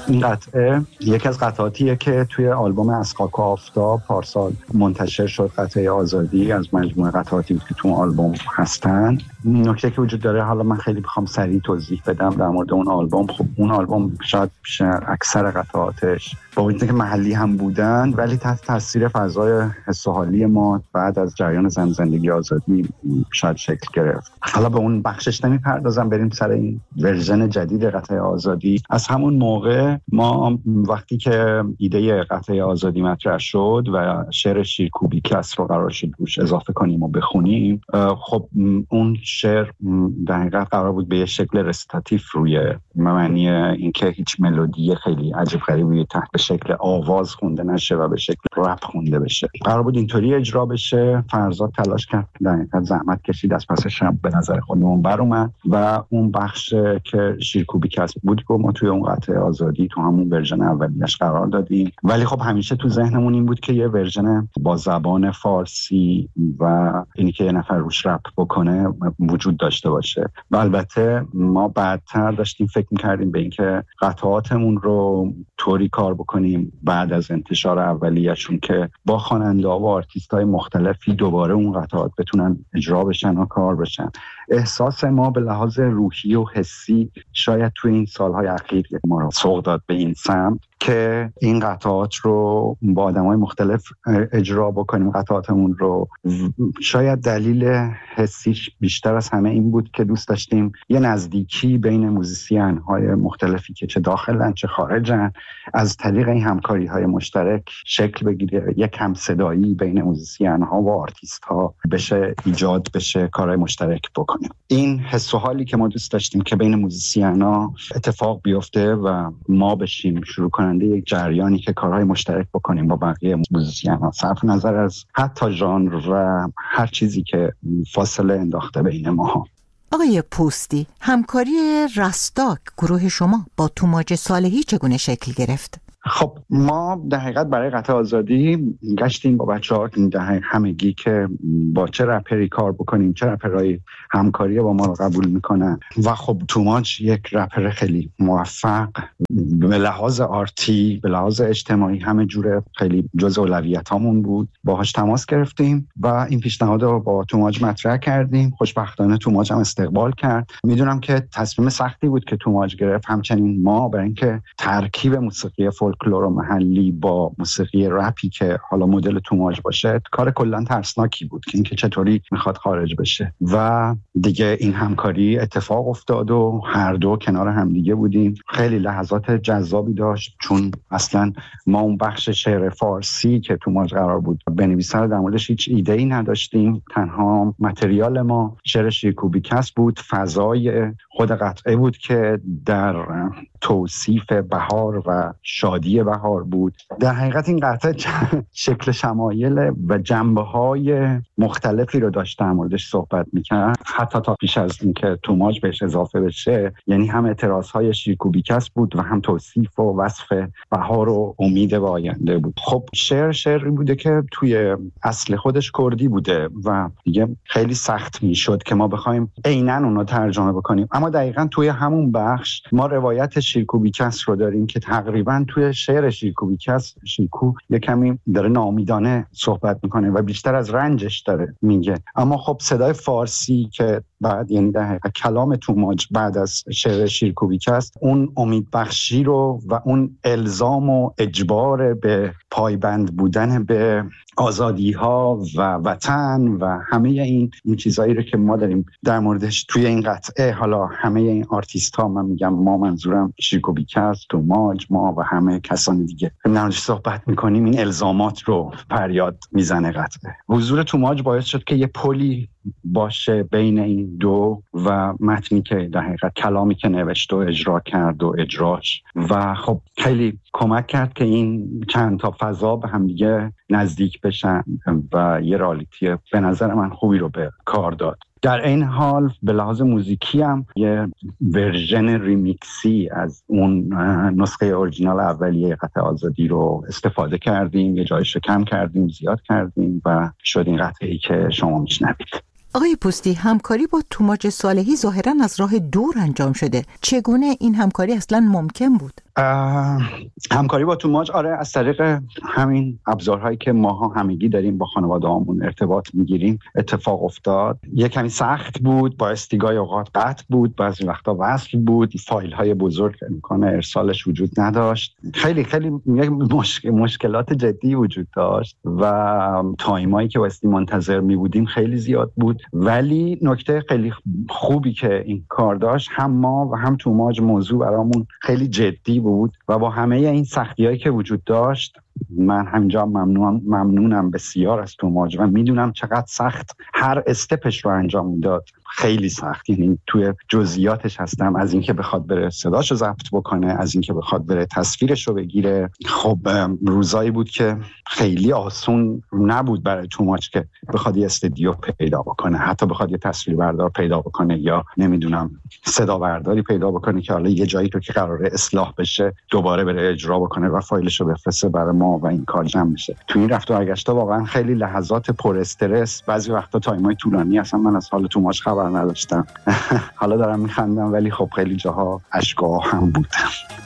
این قطعه یکی از قطعاتیه که توی آلبوم از خاک و آفتاب پارسال منتشر شد. قطعه آزادی از مجموعه قطعاتی بود که تو آلبوم هستن. نکته که وجود داره، حالا من خیلی بخوام سریع توضیح بدم در مورد اون آلبوم، خب اون آلبوم شاید اکثر قطعاتش با وجودی که محلی هم بودن ولی تحت تاثیر فضای حس و حالی ما بعد از جریان زندگی آزادی شاید شکل گرفت. حالا به اون بخشش نمیپردازم، بریم سر این ورژن جدید قطعه آزادی. از همون موقع ما وقتی که ایده قطعه آزادی مطرح شد و شعر شیرکوبی کس رو قرار شد روش اضافه کنیم و بخونیم، خب اون شعر در حقیقت قرار بود به یه شکل رسیتاتیو روی معنی اینکه هیچ ملودی خیلی عجیب غریبی تحت شکل آواز خونده نشه و به شکل رپ خونده بشه. قرار بود اینطوری اجرا بشه. فرزاد تلاش کرد، در حقیقت زحمت کشید، از پسش هم به نظر خودمون بر اومد و اون بخش که شیرکوبی کسب بود رو ما توی اون قطعه آزادی تو همون ورژن اولیش قرار دادیم. ولی خب همیشه تو ذهنمون این بود که یه ورژن با زبان فارسی و اینی که یه نفر روش رپ بکنه وجود داشته باشه. و البته ما بعدتر داشتیم فکر می‌کردیم به اینکه قطعاتمون رو طوری کار بکنیم بعد از انتشار اولیه‌شون که با خواننده‌ها و آرتیست‌های مختلفی دوباره اون قطعات بتونن اجرا بشن و کار بشن. احساس ما به لحاظ روحی و حسی شاید توی این سالهای اخیر ما رو سوق داد به این سمت که این قطعات رو با آدمای مختلف اجرا بکنیم. قطعاتمون رو شاید دلیل حسیش بیشتر از همه این بود که دوست داشتیم یه نزدیکی بین موزیسین‌های مختلفی که چه داخلن چه خارجن از طریق این همکاری‌های مشترک شکل بگیره، یک همصدایی بین موزیسین‌ها و آرتیست‌ها بشه ایجاد بشه، کارهای مشترک بکنیم. این حس و حالی که ما دوست داشتیم که بین موزیسین‌ها اتفاق بیفته و ما بشیم شروع کننده یک جریانی که کارهای مشترک بکنیم با بقیه موزیسین‌ها، صرف نظر از حتی ژانر و هر چیزی که فاصله انداخته بین ما. آقای پوستی، همکاری رستاک گروه شما با توماج صالحی چگونه شکل گرفت؟ خب ما در حقیقت برای قطعه آزادی گشتیم با بچه‌ها همگی که با چه رپری کار بکنیم، چه رپرایی همکاری با ما رو قبول میکنن. و خب توماج یک رپر خیلی موفق به لحاظ آرتی، به لحاظ اجتماعی، همه جوره خیلی جزء اولویتامون بود. باهاش تماس گرفتیم و این پیشنهاد رو با توماج مطرح کردیم. خوشبختانه توماج هم استقبال کرد. میدونم که تصمیم سختی بود که توماج گرفت، همچنین ما، برای اینکه ترکیب موسیقی فولکلور محلی با موسیقی رپی که حالا مدل توماج باشه کار کلا ترسناکی بود که اینکه چطوری میخواد خارج بشه. و دیگه این همکاری اتفاق افتاد و هر دو کنار هم دیگه بودیم. خیلی لحظات جذابی داشت چون اصلا ما اون بخش شعر فارسی که توماج قرار بود بنویسه در موردش هیچ ایده‌ای نداشتیم. تنها متریال ما شعر شیرکوبی کس بود. فضای خود قطعه بود که در توصیف بهار و شادی بهار بود. در حقیقت این قطعه شکل شمایل و جنبه‌های مختلفی رو داشت در موردش صحبت می‌کرد، حتی تا پیش از اینکه توماج بهش اضافه بشه. یعنی هم اعتراض‌های شیرکوبی کس بود و هم توصیف و وصف بهار و امید به آینده بود. خب شعری بوده که توی اصل خودش کردی بوده و دیگه خیلی سخت میشد که ما بخوایم عیناً اون رو ترجمه بکنیم. اما دقیقاً توی همون بخش ما روایت شیرکوبی کس رو داریم که تقریباً توی شعر شیرکوبی کس شیرکو یه کمی داره ناامیدانه صحبت میکنه و بیشتر از رنجش داره میگه. اما خب صدای فارسی که بعد، یعنی در حقیقت کلام توماج بعد از شعر شیرکوبی کس، اون امید بخشی رو و اون الزام و اجبار به پایبند بودن به آزادی ها و وطن و همه این چیزایی رو که ما داریم در موردش توی این قطعه، حالا همه این آرتیست ها، من میگم ما، منظورم شیرکوبی کس، توماج، ما و همه کسان دیگه در موردش صحبت میکنیم، این الزامات رو فریاد میزنه قطعه. حضور توماج باعث شد که یه پلی باشه بین این دو و متنی که در حقیقت کلامی که نوشت و اجرا کرد و اجراش، و خب خیلی کمک کرد که این چند تا فضا به هم دیگه نزدیک بشن و یه رالیتی به نظر من خوبی رو به کار داد. در این حال به لحاظ موزیکی هم یه ورژن ریمیکسی از اون نسخه اورجینال اولیه قطعه آزادی رو استفاده کردیم، یه جایش کم کردیم، زیاد کردیم و شد این قطعه‌ای که شما میشنوید. آقای پوستی، همکاری با توماج صالحی ظاهراً از راه دور انجام شده. چگونه این همکاری اصلاً ممکن بود؟ همکاری با توماج آره از طریق همین ابزارهایی که ماها همگی داریم با خانواده‌هامون ارتباط میگیریم اتفاق افتاد. یک کمی سخت بود، بایستی گاهی اوقات قطع بود، بعضی وقتا وصل بود، فایل های بزرگ امکان ارسالش وجود نداشت، خیلی مشکلات جدی وجود داشت و تایمایی که بایستی منتظر می بودیم خیلی زیاد بود. ولی نکته خیلی خوبی که این کار داشت، هم ما و هم توماج موضوع برامون خیلی جدی بود و با همه این سختی‌هایی که وجود داشت من همینجا ممنونم بسیار از توماج و میدونم چقدر سخت هر استپش رو انجام میداد، خیلی سخت، یعنی توی جزئیاتش هستم، از اینکه بخواد بره صداشو ضبط بکنه، از اینکه بخواد بره تصویرش رو بگیره. خب روزایی بود که خیلی آسون نبود برای توماج که بخواد یه استودیو پیدا بکنه، حتی بخواد یه تصویربردار پیدا بکنه یا نمیدونم صدا برداری پیدا بکنه که حالا یه جایی رو که قراره اصلاح بشه دوباره بره اجرا بکنه و فایلش رو بفرسته برای ما و این کار جمع بشه. تو این رفت و برگشت واقعا خیلی لحظات پر استرس، بعضی وقتا تایمای طولانی اصلا من از حال توماج خبر نداشتم. حالا دارم میخندم ولی خب خیلی جاها اشک‌ها هم بود.